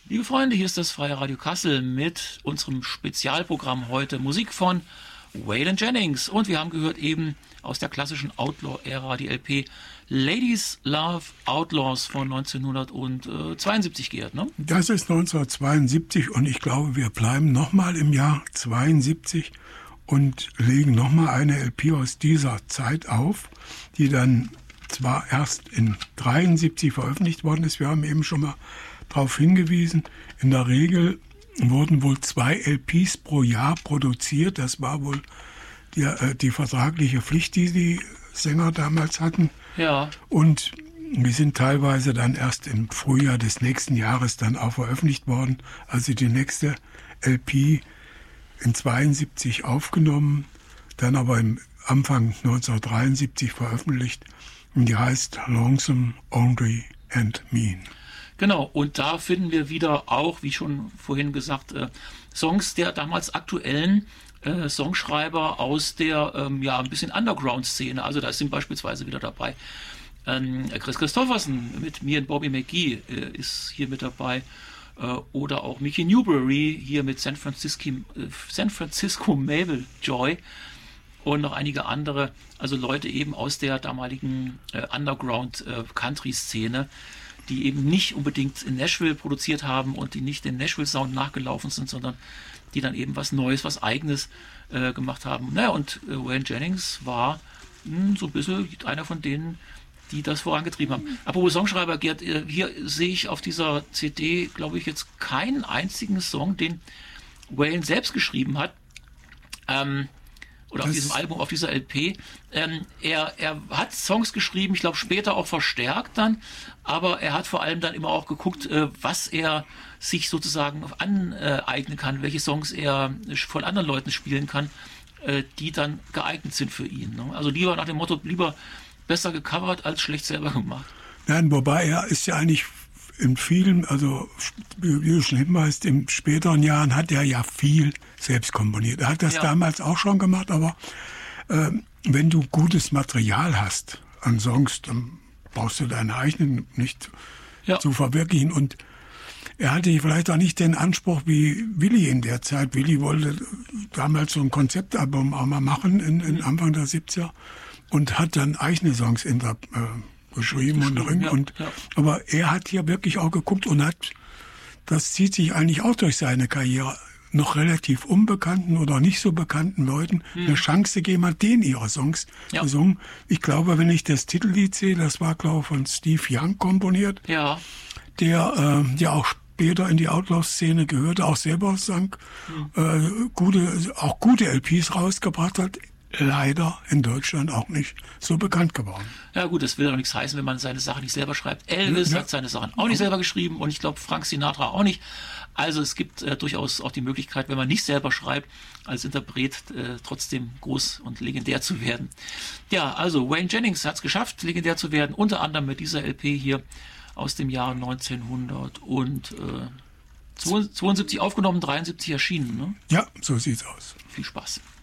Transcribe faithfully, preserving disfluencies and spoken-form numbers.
Liebe Freunde, hier ist das Freie Radio Kassel mit unserem Spezialprogramm heute Musik von Waylon Jennings. Und wir haben gehört eben aus der klassischen Outlaw-Ära die L P Ladies Love Outlaws von neunzehnhundertzweiundsiebzig, Gerd, ne? Das ist neunzehnhundertzweiundsiebzig und ich glaube, wir bleiben nochmal im Jahr zweiundsiebzig und legen nochmal eine L P aus dieser Zeit auf, die dann zwar erst in dreiundsiebzig veröffentlicht worden ist. Wir haben eben schon mal darauf hingewiesen, in der Regel wurden wohl zwei L Ps pro Jahr produziert. Das war wohl die, äh, die vertragliche Pflicht, die die Sänger damals hatten. Ja. Und die sind teilweise dann erst im Frühjahr des nächsten Jahres dann auch veröffentlicht worden. Also die nächste L P in zweiundsiebzig aufgenommen, dann aber im Anfang neunzehnhundertdreiundsiebzig veröffentlicht. Und die heißt Lonesome, Ornery and Mean. Genau, und da finden wir wieder auch, wie schon vorhin gesagt, äh, Songs der damals aktuellen äh, Songschreiber aus der ähm, ja ein bisschen Underground-Szene. Also da sind beispielsweise wieder dabei ähm, Chris Christopherson mit Me and Bobby McGee äh, ist hier mit dabei. Äh, oder auch Mickey Newbury hier mit San Francisco, äh, San Francisco Mabel Joy. Und noch einige andere, also Leute eben aus der damaligen äh, Underground-Country-Szene, die eben nicht unbedingt in Nashville produziert haben und die nicht den Nashville-Sound nachgelaufen sind, sondern die dann eben was Neues, was Eigenes äh, gemacht haben. Naja, und äh, Waylon Jennings war mh, so ein bisschen einer von denen, die das vorangetrieben haben. Mhm. Apropos Songschreiber, Gerd, äh, hier sehe ich auf dieser C D, glaube ich, jetzt keinen einzigen Song, den Waylon selbst geschrieben hat. Ähm, oder auf diesem Album, auf dieser L P. Ähm, er, er hat Songs geschrieben, ich glaube später auch verstärkt dann, aber er hat vor allem dann immer auch geguckt, äh, was er sich sozusagen aneignen kann, welche Songs er von anderen Leuten spielen kann, äh, die dann geeignet sind für ihn. Ne? Also lieber nach dem Motto, lieber besser gecovert als schlecht selber gemacht. Nein, wobei er ist ja eigentlich in vielen, also wie du schon hinweist, in späteren Jahren hat er ja viel selbst komponiert. Er hat das ja damals auch schon gemacht, aber äh, wenn du gutes Material hast an Songs, dann brauchst du deine eigenen nicht ja. zu verwirklichen. Und er hatte vielleicht auch nicht den Anspruch wie Willi in der Zeit. Willi wollte damals so ein Konzeptalbum auch mal machen, in, in Anfang der siebziger, und hat dann eigene Songs in der äh, geschrieben und drin. Ja, und, ja. Aber er hat hier wirklich auch geguckt und hat, das zieht sich eigentlich auch durch seine Karriere, noch relativ unbekannten oder nicht so bekannten Leuten hm. eine Chance gegeben hat, denen ihre Songs ja. gesungen. Ich glaube, wenn ich das Titellied sehe, das war, glaube ich, von Steve Young komponiert, ja. der äh, ja auch später in die Outlaw-Szene gehörte, auch selber sang, hm. äh, gute, auch gute L Ps rausgebracht hat. Leider in Deutschland auch nicht so bekannt geworden. Ja gut, das will doch nichts heißen, wenn man seine Sachen nicht selber schreibt. Elvis ja. hat seine Sachen auch nicht selber geschrieben und ich glaube Frank Sinatra auch nicht. Also es gibt äh, durchaus auch die Möglichkeit, wenn man nicht selber schreibt, als Interpret äh, trotzdem groß und legendär zu werden. Ja, also Waylon Jennings hat es geschafft, legendär zu werden, unter anderem mit dieser L P hier aus dem Jahr neunzehnhundertzweiundsiebzig aufgenommen, dreiundsiebzig erschienen. Ne? Ja, so sieht's aus. Viel Spaß.